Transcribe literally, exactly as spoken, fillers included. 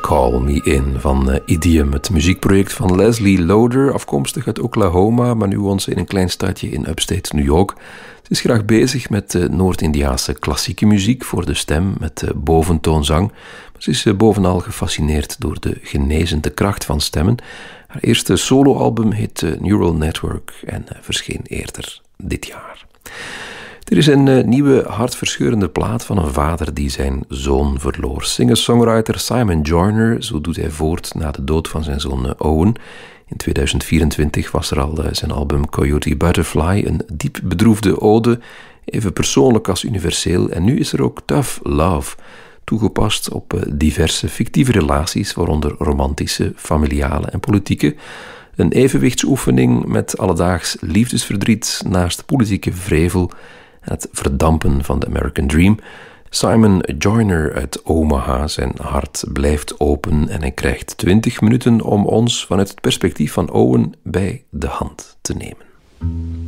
Call Me In van uh, Idiom, het muziekproject van Leslie Loder, afkomstig uit Oklahoma, maar nu woont ze in een klein stadje in upstate New York. Ze is graag bezig met uh, Noord-Indiaanse klassieke muziek voor de stem, met uh, boventoonzang. Maar ze is uh, bovenal gefascineerd door de genezende kracht van stemmen. Haar eerste soloalbum heet uh, Neural Network en uh, verscheen eerder dit jaar. Er is een uh, nieuwe hartverscheurende plaat van een vader die zijn zoon verloor. Singer-songwriter Simon Joyner, zo doet hij voort na de dood van zijn zoon uh, Owen. In tweeduizend vierentwintig was er al uh, zijn album Coyote Butterfly, een diep bedroefde ode, even persoonlijk als universeel. En nu is er ook Tough Love, toegepast op uh, diverse fictieve relaties, waaronder romantische, familiale en politieke. Een evenwichtsoefening met alledaags liefdesverdriet naast politieke vrevel en het verdampen van de American Dream. Simon Joyner uit Omaha, zijn hart blijft open en hij krijgt twintig minuten om ons vanuit het perspectief van Owen bij de hand te nemen.